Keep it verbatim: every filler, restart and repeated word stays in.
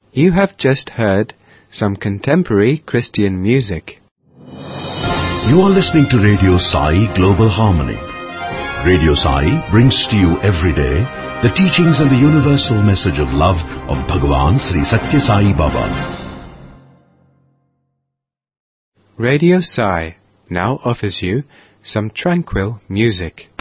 You have just heard some contemporary Christian music. You are listening to Radio Sai Global Harmony. Radio Sai brings to you every day the teachings and the universal message of love of Bhagavan Sri Satya Sai Baba. Radio Sai now offers you some tranquil music.